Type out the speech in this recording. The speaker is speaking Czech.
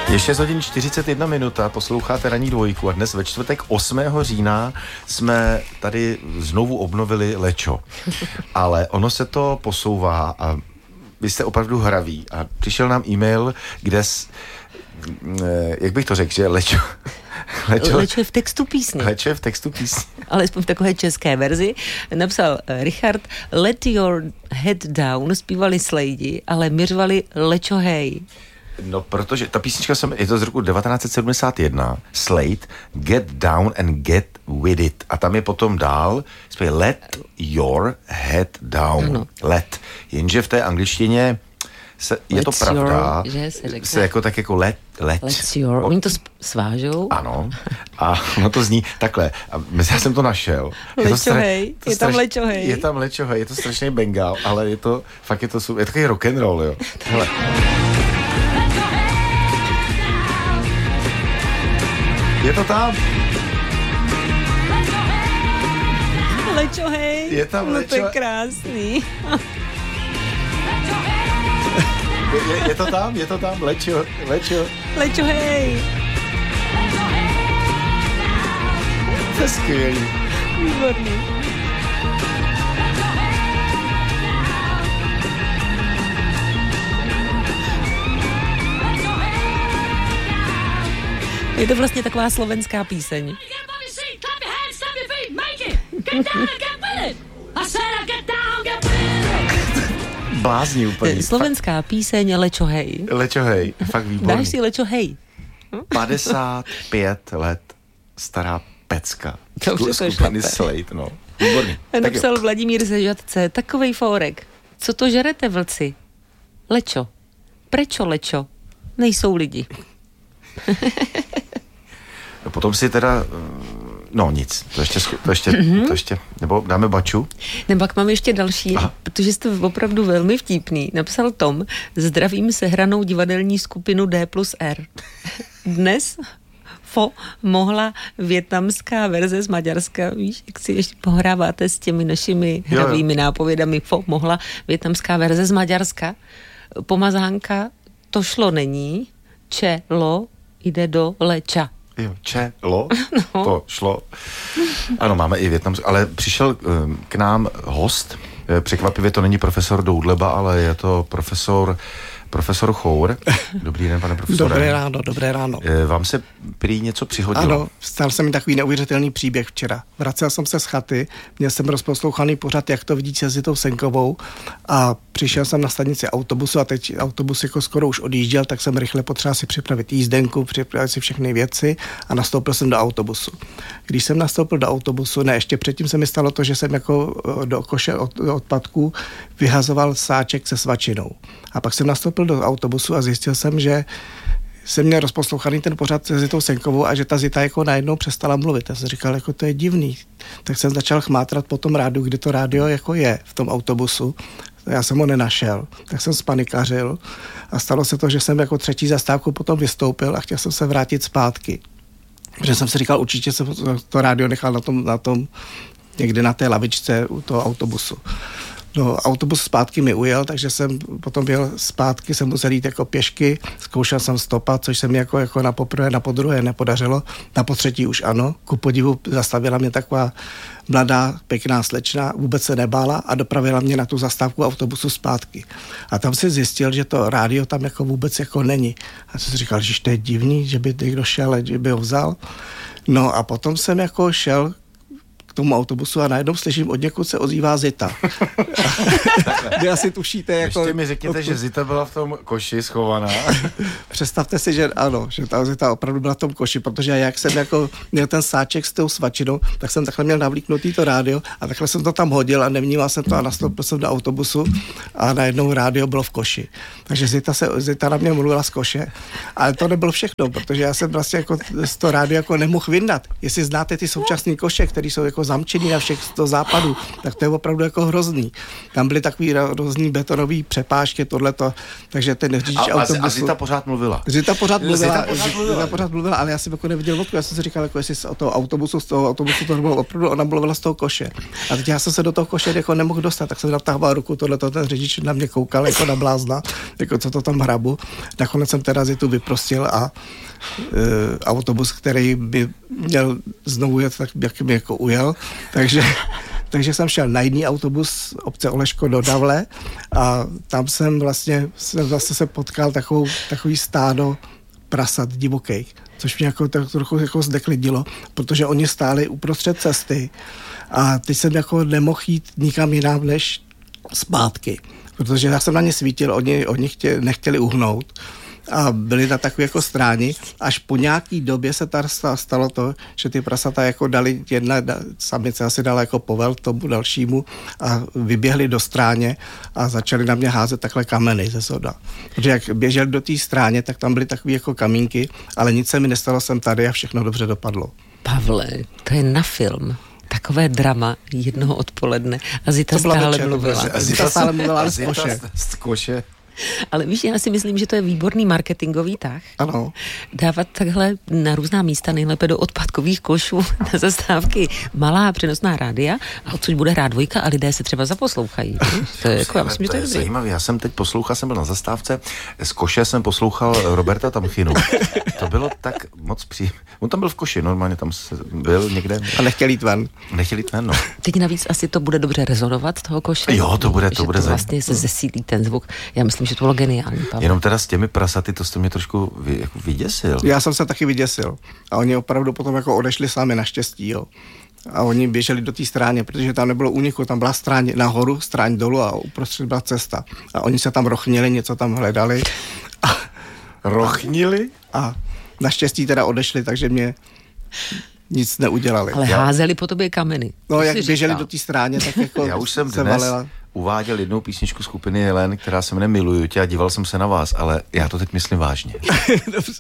Je 6 hodin 41 minuta, posloucháte Ranní dvojku a dnes ve čtvrtek 8. října jsme tady znovu obnovili Lečo. Ale ono se to posouvá a vy jste opravdu hraví a přišel nám e-mail, kde jak bych to řekl, že Lečo je v textu písně. Lečo je v textu písně. Alespoň v takové české verzi. Napsal Richard, Let your head down, zpívali Slejdi, ale měřovali Lečo hej. No, protože ta písnička je to z roku 1971, Slade, Get Down and Get With It. A tam je potom dál, zpěje Let Your Head Down. Ano. Let. Jenže v té angličtině je to pravda, se jako tak jako let's your, oni to svážou. Ano. A ono to zní takhle. A já jsem to našel. Lečohej, je tam lečohej. Je tam lečohej, je to strašný bengál, ale je to takový rock'n'roll, jo. Hele. Je to tam? Lečo, hej. Je tam Lečo. No to je krásný. Je to tam? Lečo. Lečo, hej. To je skvělý. Výborný. Je to vlastně taková slovenská píseň. Blázní úplně. Slovenská píseň Lečo hej. Lečo hej, fakt výborný. Dáš si Lečo hej. 55 let stará pecka. To už je skupiny Slade, no. Výborný. Napsal Vladimír ze Žatce, takovej fórek. Co to žerete, vlci? Lečo. Prečo Lečo? Nejsou lidi. No potom si teda, no nic, to ještě, nebo dáme baču? Nebo pak mám ještě další, protože jste opravdu velmi vtipný. Napsal Tom, zdravím sehranou divadelní skupinu D+R. Dnes mohla vietnamská verze z Maďarska, víš, jak si ještě pohráváte s těmi našimi hravými nápovědami, mohla vietnamská verze z Maďarska. Pomazánka, to šlo není, čelo jde do leča. Jo, čelo, no. To šlo. Ano, máme i Vietnamskou, ale přišel k nám host, překvapivě to není profesor Doudleba, ale je to profesor Chour. Dobrý den, pane profesore. Dobré ráno. Vám se prý něco přihodilo? Ano, stal se mi takový neuvěřitelný příběh včera. Vracel jsem se z chaty, měl jsem rozposlouchaný pořad, jak to vidí s Zitou Senkovou a přišel jsem na stanici autobusu a teď autobus jako skoro už odjížděl, tak jsem rychle potřeboval si připravit jízdenku, připravit si všechny věci a nastoupil jsem do autobusu. Když jsem nastoupil do autobusu, ještě předtím se mi stalo to, že jsem jako do koše odpadků vyhazoval sáček se svačinou. A pak jsem nastoupil do autobusu a zjistil jsem, že jsem měl rozposlouchaný ten pořad s Zitou Senkovou a že ta Zita jako najednou přestala mluvit. Já jsem říkal, jako to je divný. Tak jsem začal chmátrat po tom rádiu, kde to rádio jako je v tom autobusu. Já jsem ho nenašel, tak jsem spanikařil a stalo se to, že jsem jako třetí zastávku potom vystoupil a chtěl jsem se vrátit zpátky. Protože jsem si říkal, určitě jsem to rádio nechal na tom někde na té lavičce u toho autobusu. No, autobus zpátky mi ujel, takže jsem potom byl zpátky, jsem musel jít jako pěšky, zkoušel jsem stopat, což se mi jako na poprvé, na podruhé nepodařilo, na potřetí už ano, ku podivu zastavila mě taková mladá, pěkná slečna, vůbec se nebála a dopravila mě na tu zastávku autobusu zpátky. A tam si zjistil, že to rádio tam jako vůbec jako není. A jsem si říkal, že to je divný, že by někdo šel, že by ho vzal. No a potom jsem jako šel k tomu autobusu a najednou slyším, od někud se ozývá Zita. Vy asi tušíte, jako... Ještě mi řekněte, že Zita byla v tom koši schovaná. Představte si, že ano, že ta Zita opravdu byla v tom koši, protože jak jsem jako měl ten sáček s tou svačinou, tak jsem takhle měl navlíknutý to rádio a takhle jsem to tam hodil a nevnímal jsem to a nastoupil jsem do autobusu a najednou rádio bylo v koši. Takže Zita na mě mluvila z koše, ale to nebylo všechno, protože já jsem vlastně jako z toho rádio jako nemohl vyndat. Jestli znáte ty současné koše, které jsou jako jako zamčený na všech z toho západu, tak to je opravdu jako hrozný. Tam byly takový hrozný betonový přepážky, tohleto, takže ten řidič autobusu... A Zita pořád mluvila. Zita pořád mluvila, ale já jsem jako neviděl vodku, já jsem si říkal, jako jestli z toho autobusu to bylo opravdu, ona mluvila z toho koše. A teď já jsem se do toho koše jako nemohl dostat, tak jsem natáhval ruku, tohleto, ten řidič na mě koukal jako na blázna, jako co to tam hrabu. Nakonec jsem teda Zitu vyprostil a autobus, který by měl znovu jet, tak jak mi jako ujel, takže jsem šel na jiný autobus obce Oleško do Davle a tam jsem zase se potkal takový stádo prasat divokých, což mě jako trochu jako zdeklidilo, protože oni stáli uprostřed cesty a teď jsem jako nemohl jít nikam jinam než zpátky, protože já jsem na ně svítil, oni nechtěli uhnout a byli na takové jako stráni. Až po nějaký době se tady stalo to, že ty prasata jako dali, jedna samice asi dala jako povel tomu dalšímu a vyběhli do stráně a začali na mě házet takhle kameny ze soda. Protože jak běželi do té stráně, tak tam byly takové jako kamínky, ale nic se mi nestalo, jsem tady a všechno dobře dopadlo. Pavle, to je na film. Takové drama jednoho odpoledne a Zita stále mluvila. Zita stále mluvila z koše. Ale víš, já si myslím, že to je výborný marketingový tah. Ano. Dávat takhle na různá místa, nejlépe do odpadkových košů na zastávky malá přenosná rádia, a odsud bude hrát dvojka a lidé se třeba zaposlouchají. To je jako, já myslím, že to je zajímavé. Já jsem teď poslouchal, jsem byl na zastávce, z koše jsem poslouchal Roberta Tamchinu. To bylo tak moc příjemné. On tam byl v koši, normálně tam byl někde. A nechtěl jít ven. No. Teď navíc asi to bude dobře rezonovat z toho koše. Jo, to bude vlastně se zesílí ten zvuk. Já myslím, že to bylo geniální, Pavel. Jenom teda s těmi prasaty, to jste mě trošku jako vyděsil. Já jsem se taky vyděsil. A oni opravdu potom jako odešli sami, naštěstí, jo. A oni běželi do té stráně, protože tam nebylo úniku, tam byla stráň nahoru, stráň dolů a uprostřed byla cesta. A oni se tam rochnili, něco tam hledali. Rochnili? A naštěstí teda odešli, takže mě nic neudělali. Ale házeli po tobě kameny. No, jak běželi do té stráně, tak jako já už jsem dnes uváděl jednou písničku skupiny Helen, která se jmenuje Miluju tě a díval jsem se na vás, ale já to teď myslím vážně. Dobře.